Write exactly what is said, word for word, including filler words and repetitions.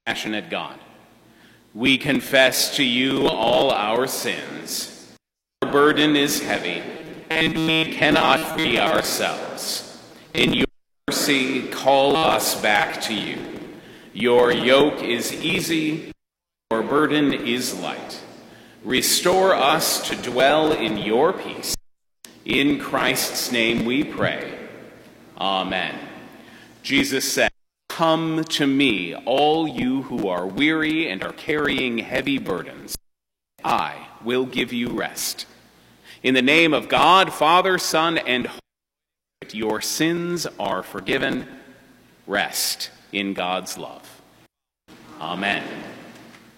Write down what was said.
compassionate God, we confess to you all our sins. Our burden is heavy, and we cannot free ourselves. In your mercy, call us back to you. Your yoke is easy, your burden is light. Restore us to dwell in your peace. In Christ's name we pray. Amen. Jesus said, "Come to me, all you who are weary and are carrying heavy burdens. I will give you rest." In the name of God, Father, Son, and Holy Spirit, your sins are forgiven. Rest in God's love. Amen.